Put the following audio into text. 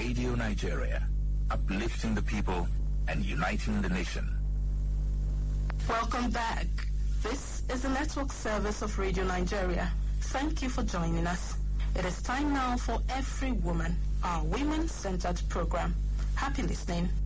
Radio Nigeria, uplifting the people and uniting the nation. Welcome back. This is the network service of Radio Nigeria. Thank you for joining us. It is time now for Every Woman, our women-centered program. Happy listening.